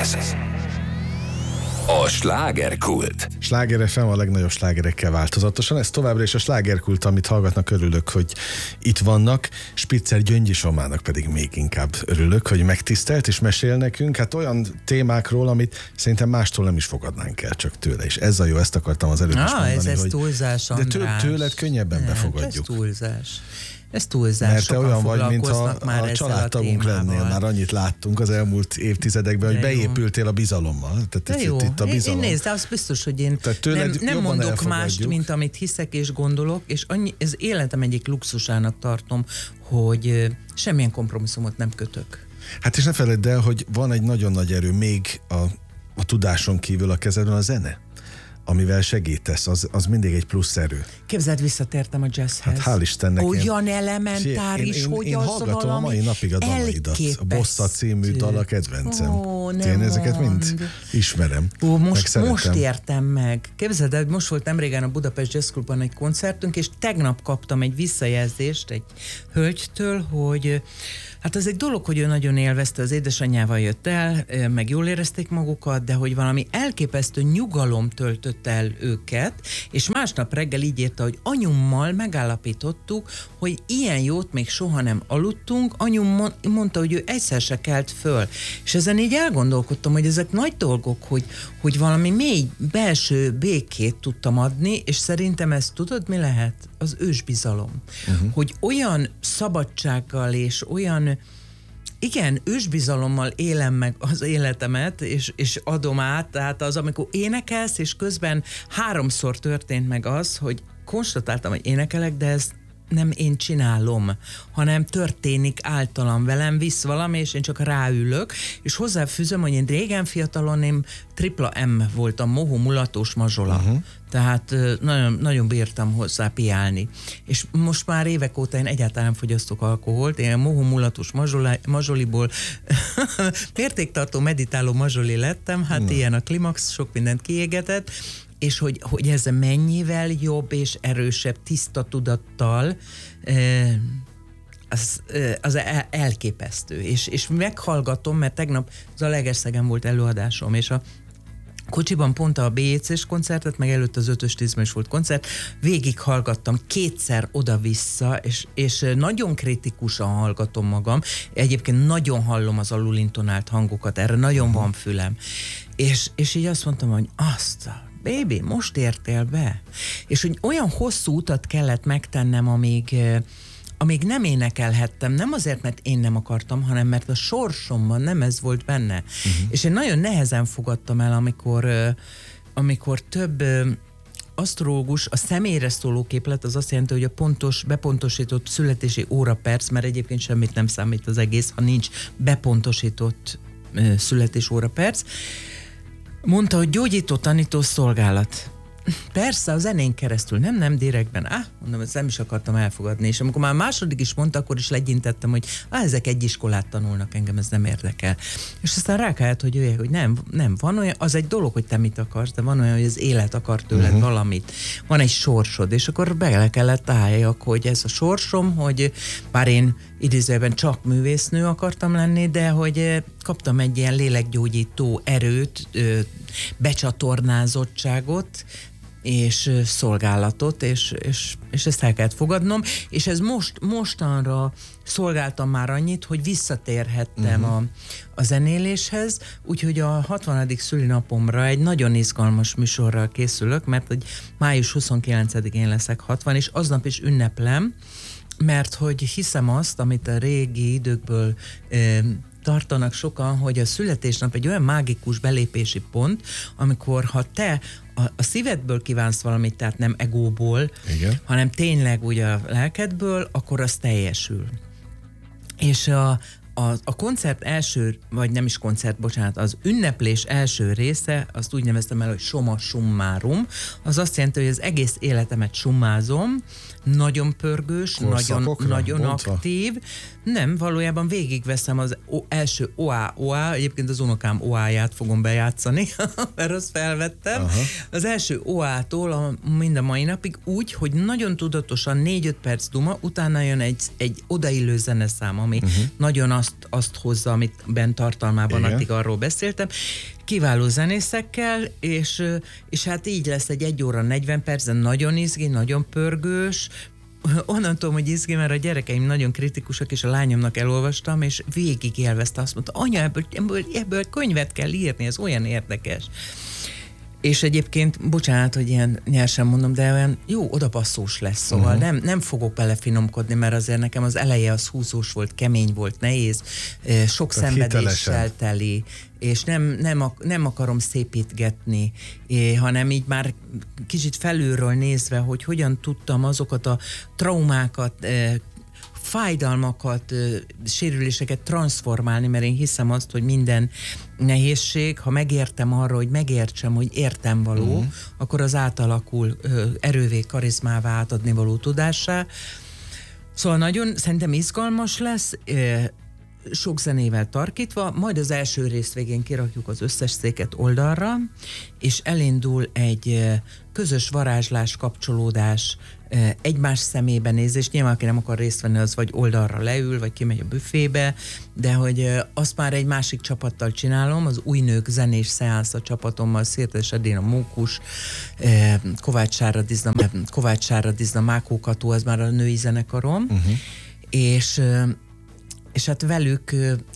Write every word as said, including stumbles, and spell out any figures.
Ez a slágerkult. Sláger ef em a legnagyobb slágerekkel változatosan. Ez továbbra is a slágerkult, amit hallgatnak, örülök, hogy itt vannak. Spitzer Gyöngyi Somának pedig még inkább örülök, hogy megtisztelt és mesél nekünk. Hát olyan témákról, amit szerintem mástól nem is fogadnánk el, csak tőle. És ez a jó, ezt akartam az előbb is mondani, ez, ez hogy túlzás, de tő, tőled könnyebben nem, befogadjuk. Ez túlzás. Ez túlzás. Mert te sokan olyan vagy, mintha már a családtagunk lennél. Már annyit láttunk az elmúlt évtizedekben, hogy beépültél a bizalommal. Tehát jó. Itt a bizalom. Én, én nézd, de az biztos, hogy én nem, nem mondok mást, mint amit hiszek és gondolok, és annyi, ez életem egyik luxusának tartom, hogy semmilyen kompromisszumot nem kötök. Hát és ne feledd el, hogy van egy nagyon nagy erő még a, a tudáson kívül a kezedben, a zene, amivel segítesz, az, az mindig egy plusz erő. Képzeld, visszatértem a jazzhez. Hát hál' Istennek. Olyan elementáris, én, én, hogy én az hallgatom valami a mai napig a dalaidat. A Bossa című dal a kedvencem. Ó, én ezeket mind ismerem. Ó, most, most értem meg. Képzeld el, most volt nemrégen a Budapest Jazz Clubban egy koncertünk, és tegnap kaptam egy visszajelzést egy hölgytől, hogy hát az egy dolog, hogy ő nagyon élvezte, az édesanyjával jött el, meg jól érezték magukat, de hogy valami elképesztő nyugalom töltött el őket, és másnap reggel így írta, hogy anyummal megállapítottuk, hogy ilyen jót még soha nem aludtunk, anyum mondta, hogy ő egyszer se kelt föl. És ezen így elgondolkodtam, hogy ezek nagy dolgok, hogy, hogy valami mély belső békét tudtam adni, és szerintem ez tudod, mi lehet? Az ősbizalom. Uh-huh. Hogy olyan szabadsággal és olyan, igen, ősbizalommal élem meg az életemet, és, és adom át, tehát az, amikor énekelsz, és közben háromszor történt meg az, hogy konstatáltam, hogy énekelek, de ez nem én csinálom, hanem történik általam, velem visz valami, és én csak ráülök, és hozzáfűzöm, hogy én régen fiatalon én tripla M voltam, mohó, mulatós, mazsola. Uh-huh. Tehát nagyon, nagyon bírtam hozzá piálni. És most már évek óta én egyáltalán nem fogyasztok alkoholt, én mohó, mulatós mazsoliból mértéktartó, meditáló mazsoli lettem, hát uh-huh. ilyen a klimax, sok mindent kiégetett, és hogy, hogy ez mennyivel jobb és erősebb tiszta tudattal, az, az elképesztő. És, és meghallgatom, mert tegnap Zalaegerszegen volt előadásom, és a kocsiban pont a bé jé cés koncertet, meg előtt az ötös tízben is volt koncert, végig hallgattam kétszer oda-vissza, és, és nagyon kritikusan hallgatom magam. Egyébként nagyon hallom az alulintonált hangokat, erre nagyon van fülem. És, és így azt mondtam, hogy azt a baby, most értél be. És hogy olyan hosszú utat kellett megtennem, amíg, amíg nem énekelhettem, nem azért, mert én nem akartam, hanem mert a sorsomban nem ez volt benne. Uh-huh. És én nagyon nehezen fogadtam el, amikor, amikor több asztrológus, a személyre szóló képlet, az azt jelenti, hogy a pontos, bepontosított születési óraperc, mert egyébként semmit nem számít az egész, ha nincs bepontosított születés óraperc, mondta, hogy gyógyító tanító szolgálat. Persze, a zenén keresztül, nem, nem, direktben. Á, mondom, ezt nem is akartam elfogadni. És amikor már második is mondta, akkor is legyintettem, hogy á, ezek egy iskolát tanulnak, engem ez nem érdekel. És aztán rákáját, hogy ő, hogy nem, nem, van olyan, az egy dolog, hogy te mit akarsz, de van olyan, hogy az élet akar tőled uh-huh. valamit. Van egy sorsod, és akkor bele kellett álljak, hogy ez a sorsom, hogy bár én idézőben csak művésznő akartam lenni, de hogy kaptam egy ilyen lélekgyógyító erőt, becsatornázottságot, és szolgálatot, és, és, és ezt el kellett fogadnom, és ez most, mostanra szolgáltam már annyit, hogy visszatérhettem uh-huh. a, a zenéléshez, úgyhogy a hatvanadik szülinapomra egy nagyon izgalmas műsorral készülök, mert hogy május huszonkilencedikén leszek hatvan, és aznap is ünneplem, mert hogy hiszem azt, amit a régi időkből eh, tartanak sokan, hogy a születésnap egy olyan mágikus belépési pont, amikor ha te a, a szívedből kívánsz valamit, tehát nem egóból, igen. hanem tényleg úgy a lelkedből, akkor az teljesül. És a, a, a koncert első, vagy nem is koncert, bocsánat, az ünneplés első része, azt úgy neveztem el, hogy summa summarum, az azt jelenti, hogy az egész életemet summázom, nagyon pörgős, nagyon, nagyon aktív. Nem, valójában végigveszem az o, első o á o á, egyébként az unokám o á-ját fogom bejátszani, mert azt felvettem. Aha. Az első o á-tól a, mind a mai napig úgy, hogy nagyon tudatosan négy-öt perc duma, utána jön egy, egy odaillő zeneszám, ami uh-huh. nagyon azt azt, azt hozza, amit bent tartalmában Igen. addig arról beszéltem. Kiváló zenészekkel, és, és hát így lesz egy egy óra negyven perc, de nagyon izgi, nagyon pörgős. Onnan tudom, hogy izgi, mert a gyerekeim nagyon kritikusak, és a lányomnak elolvastam, és végig élvezte, azt mondta, anya, ebből, ebből, ebből könyvet kell írni, ez olyan érdekes. És egyébként, bocsánat, hogy ilyen nyersen mondom, de olyan jó odapasszós lesz, szóval uh-huh. nem, nem fogok belefinomkodni, mert azért nekem az eleje az húzós volt, kemény volt, nehéz, sok Tehát szenvedéssel teli, és nem, nem, ak- nem akarom szépítgetni, é, hanem így már kicsit felülről nézve, hogy hogyan tudtam azokat a traumákat, eh, fájdalmakat, sérüléseket transformálni, mert én hiszem azt, hogy minden nehézség, ha megértem arra, hogy megértsem, hogy értem való, uh-huh. akkor az átalakul erővé, karizmává, átadni való tudássá. Szóval nagyon, szerintem izgalmas lesz, sok zenével tarkítva, majd az első rész végén kirakjuk az összes széket oldalra, és elindul egy közös varázslás, kapcsolódás, egymás szemébe nézés. Nyilván, aki nem akar részt venni, az vagy oldalra leül, vagy kimegy a büfébe, de hogy azt már egy másik csapattal csinálom, az Új Nők zenés szeánsz a csapatommal, Szirtes Edina Mókus, Kovács Sáradizna, Kovács Sáradizna, Mákó Kató, az már a női zenekarom, uh-huh. és és hát velük